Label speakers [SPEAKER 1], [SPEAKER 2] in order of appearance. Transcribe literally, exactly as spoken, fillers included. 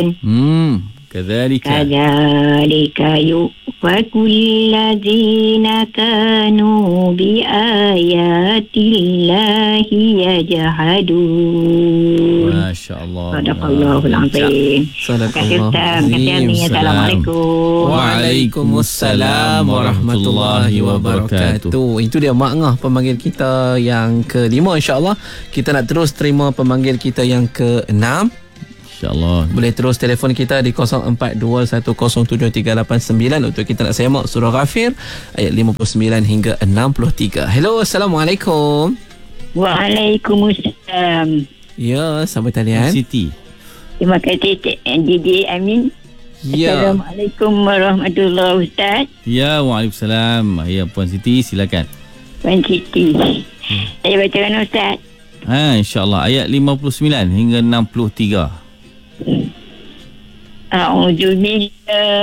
[SPEAKER 1] Hmm, kadzalika.
[SPEAKER 2] Kadzalika yufakul ladzina kanu bi ayatillahi yajhadun.
[SPEAKER 1] Masya-Allah.
[SPEAKER 2] Sadaqallahul azim.
[SPEAKER 3] Sadaqallahul
[SPEAKER 2] azim. Assalamualaikum.
[SPEAKER 3] Waalaikumsalam warahmatullahi wabarakatuh. Itu dia makna pemanggil kita yang kelima, insya-Allah. Kita nak terus terima pemanggil kita yang keenam.
[SPEAKER 1] InsyaAllah.
[SPEAKER 3] Boleh terus telefon kita di kosong empat dua satu kosong tujuh tiga lapan sembilan untuk kita nak semak surah Ghafir ayat lima puluh sembilan hingga enam puluh tiga. Hello, Assalamualaikum.
[SPEAKER 2] Waalaikumsalam.
[SPEAKER 3] Ya, sambut talian.
[SPEAKER 1] Siti.
[SPEAKER 2] Terima kasih Cik D J Amin.
[SPEAKER 3] Ya.
[SPEAKER 2] Assalamualaikum warahmatullahi Ustaz.
[SPEAKER 1] Ya, waalaikumsalam. Ya, Puan Siti, silakan.
[SPEAKER 2] Puan Siti. Saya bacakan Ustaz.
[SPEAKER 1] Ha, insya-Allah ayat lima puluh sembilan hingga enam puluh tiga.
[SPEAKER 2] A'udzu billahi